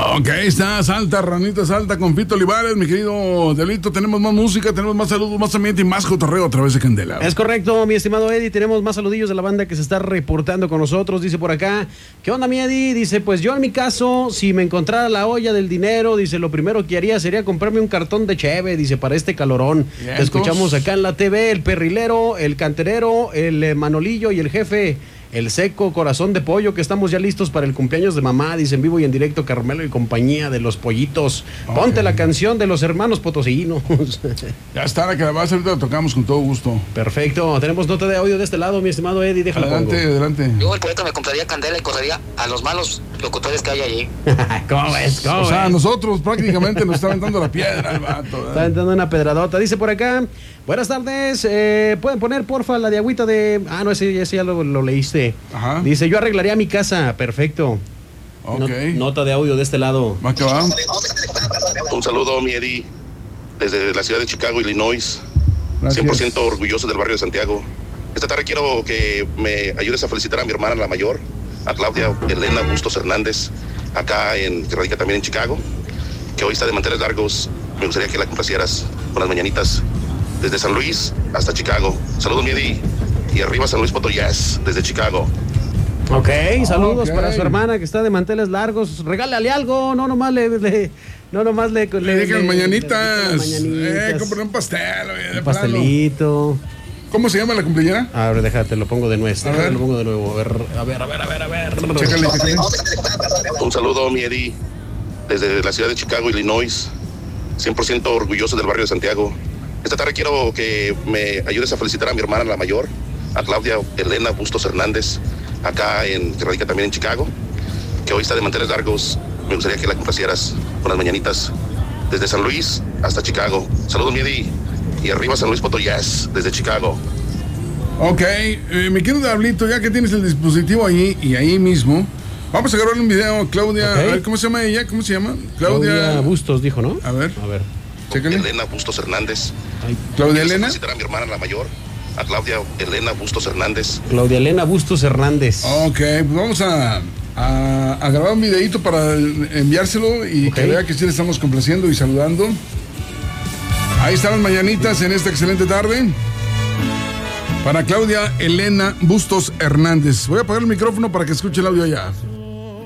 Ok, está, salta, ranita, salta con Fito Olivares, mi querido Delito. Tenemos más música, tenemos más saludos, más ambiente y más cotorreo a través de Candela. Es correcto, mi estimado Eddie. Tenemos más saludillos de la banda que se está reportando con nosotros. Dice por acá, ¿qué onda, mi Eddie? Dice, pues yo en mi caso, si me encontrara la olla del dinero, dice, lo primero que haría sería comprarme un cartón de cheve, dice, para este calorón. Te escuchamos acá en la TV, el perrilero, el canterero, el Manolillo y el jefe. El seco, corazón de pollo, que estamos ya listos para el cumpleaños de mamá, dice en vivo y en directo Carmelo y compañía de los pollitos. Ponte la canción de los hermanos potosinos. Ya está, la calabaza, ahorita la tocamos con todo gusto. Perfecto, tenemos nota de audio de este lado, mi estimado Eddie, déjala. Adelante. Yo, el poeta, me compraría Candela y correría a los malos locutores que hay allí. ¿Cómo es? O sea, nosotros prácticamente nos está aventando la piedra el vato. Está aventando una pedradota. Dice por acá, buenas tardes, pueden poner porfa la de agüita de... Ah, no, ese ya lo leíste. Ajá. Dice, yo arreglaría mi casa, perfecto. Okay. Nota de audio de este lado. Va que va. Un saludo, mi Eddie, desde la ciudad de Chicago, Illinois. Gracias. 100% orgulloso del barrio de Santiago. Esta tarde quiero que me ayudes a felicitar a mi hermana, la mayor, a Claudia Elena Bustos Hernández, que radica también en Chicago, que hoy está de manteles largos. Me gustaría que la complacieras con las mañanitas desde San Luis hasta Chicago. Saludos, mi Eddie. Y arriba San Luis Potosí, desde Chicago. Ok, saludos para su hermana que está de manteles largos. Regálale algo, no nomás le digan mañanitas. Compren un pastel. Un pastelito. ¿Cómo se llama la cumpleañera? A ver, déjate, lo pongo de nuevo. Lo pongo de nuevo. A ver. Chécale. Un saludo, mi Eddie, desde la ciudad de Chicago, Illinois. 100% orgulloso del barrio de Santiago. Esta tarde quiero que me ayudes a felicitar a mi hermana, la mayor, a Claudia Elena Bustos Hernández, que radica también en Chicago, que hoy está de manteles largos. Me gustaría que la complacieras con las mañanitas desde San Luis hasta Chicago. Saludos, mi Eddie. Y arriba San Luis Potosí, desde Chicago. Ok, mi querido Diablito, ya que tienes el dispositivo ahí y ahí mismo, vamos a grabar un video, Claudia. Okay. A ver, ¿cómo se llama ella? ¿Cómo se llama? Claudia Bustos, dijo, ¿no? A ver. Chécale. Elena Bustos Hernández. Claudia Elena. Felicitar a mi hermana, la mayor, a Claudia Elena Bustos Hernández. Claudia Elena Bustos Hernández. Ok, pues vamos a grabar un videito para enviárselo y que vea que sí le estamos complaciendo y saludando. Ahí están las mañanitas en esta excelente tarde para Claudia Elena Bustos Hernández. Voy a apagar el micrófono para que escuche el audio allá.